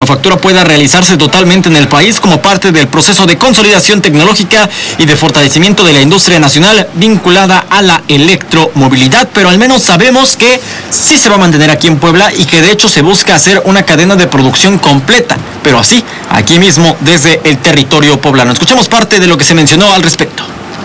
manufactura pueda realizarse totalmente en el país como parte del proceso de consolidación tecnológica y de fortalecimiento de la industria nacional vinculada a la electromovilidad, pero al menos sabemos que sí se va a mantener aquí en Puebla y que de hecho se busca hacer una cadena de producción completa, pero así, aquí mismo, desde el territorio poblano. Escuchamos parte de lo que se mencionó al respecto.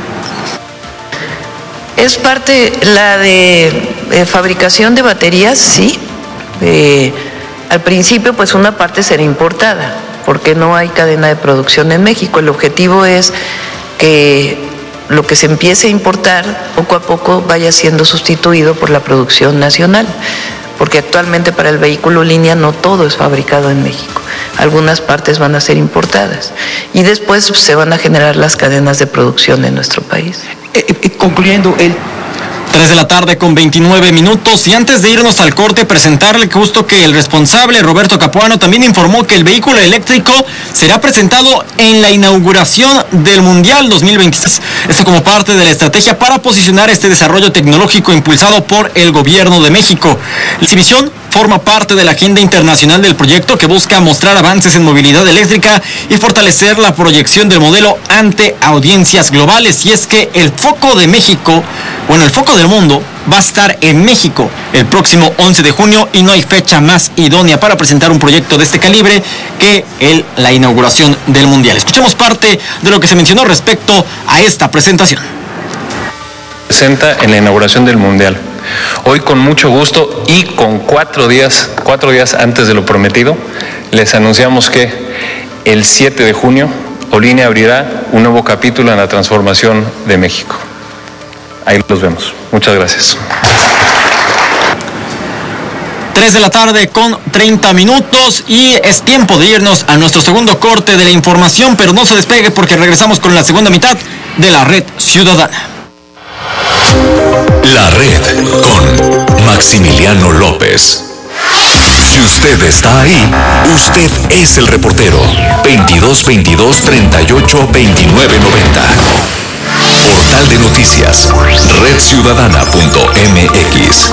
Es parte la de fabricación de baterías, sí. Al principio, pues una parte será importada, porque no hay cadena de producción en México. El objetivo es que lo que se empiece a importar poco a poco vaya siendo sustituido por la producción nacional, porque actualmente para el vehículo línea no todo es fabricado en México. Algunas partes van a ser importadas y después se van a generar las cadenas de producción en nuestro país. Concluyendo, 3 de la tarde con 29 minutos y antes de irnos al corte, presentarle justo que el responsable Roberto Capuano también informó que el vehículo eléctrico será presentado en la inauguración del Mundial 2026. Esto como parte de la estrategia para posicionar este desarrollo tecnológico impulsado por el gobierno de México. La exhibición forma parte de la agenda internacional del proyecto que busca mostrar avances en movilidad eléctrica y fortalecer la proyección del modelo ante audiencias globales. Y es que el foco de México, el foco del mundo va a estar en México el próximo 11 de junio y no hay fecha más idónea para presentar un proyecto de este calibre que la inauguración del Mundial. Escuchemos parte de lo que se mencionó respecto a esta presentación. Presenta en la inauguración del Mundial. Hoy con mucho gusto y con 4 días antes de lo prometido, les anunciamos que el 7 de junio Olínea abrirá un nuevo capítulo en la transformación de México. Ahí los vemos. Muchas gracias. 3 de la tarde con 30 minutos y es tiempo de irnos a nuestro segundo corte de la información, pero no se despegue porque regresamos con la segunda mitad de la Red Ciudadana. La Red con Maximiliano López. Si usted está ahí, usted es el reportero. 2222 38 29 90. Portal de noticias, redciudadana.mx.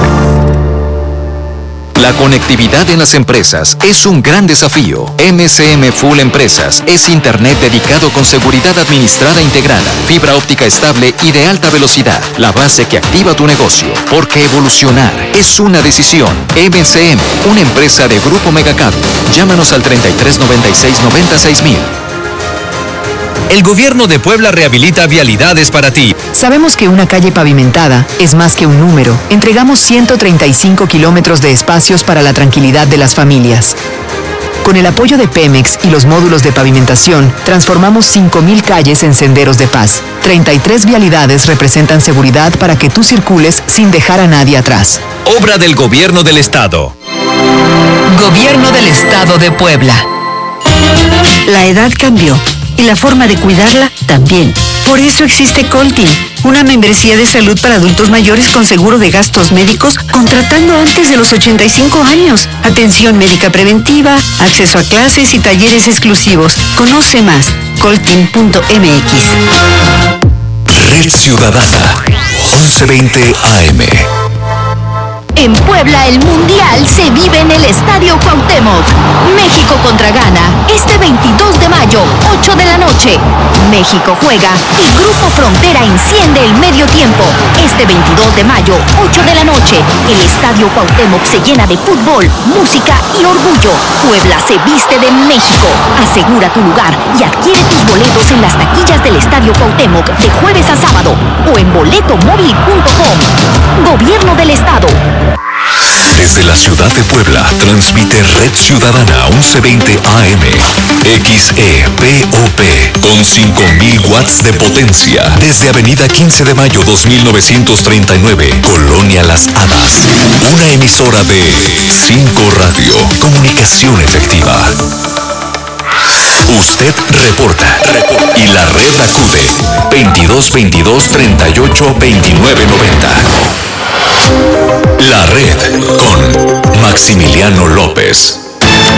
La conectividad en las empresas es un gran desafío. MCM Full Empresas es internet dedicado con seguridad administrada integrada, fibra óptica estable y de alta velocidad, la base que activa tu negocio. Porque evolucionar es una decisión. MCM, una empresa de Grupo Megacable. Llámanos al 3396 96000. El gobierno de Puebla rehabilita vialidades para ti. Sabemos que una calle pavimentada es más que un número. Entregamos 135 kilómetros de espacios para la tranquilidad de las familias. Con el apoyo de Pemex y los módulos de pavimentación, transformamos 5,000 calles en senderos de paz. 33 vialidades representan seguridad para que tú circules sin dejar a nadie atrás. Obra del Gobierno del Estado. Gobierno del Estado de Puebla. La edad cambió. Y la forma de cuidarla también. Por eso existe Coltin, una membresía de salud para adultos mayores con seguro de gastos médicos contratando antes de los 85 años. Atención médica preventiva, acceso a clases y talleres exclusivos. Conoce más, coltin.mx. Red Ciudadana, 1120 AM. En Puebla, el Mundial se vive en el Estadio Cuauhtémoc. México contra Ghana, este 22 de mayo, 8 de la noche. México juega y Grupo Frontera enciende el medio tiempo. Este 22 de mayo, 8 de la noche, el Estadio Cuauhtémoc se llena de fútbol, música y orgullo. Puebla se viste de México. Asegura tu lugar y adquiere tus boletos en las taquillas del Estadio Cuauhtémoc de jueves a sábado o en boletomóvil.com. Gobierno del Estado. Desde la ciudad de Puebla, transmite Red Ciudadana 1120 AM, XEPOP, con 5,000 watts de potencia, desde Avenida 15 de Mayo 2939, Colonia Las Hadas. Una emisora de 5 Radio, comunicación efectiva. Usted reporta y la red acude. 2222 38 29 90. La Red con Maximiliano López.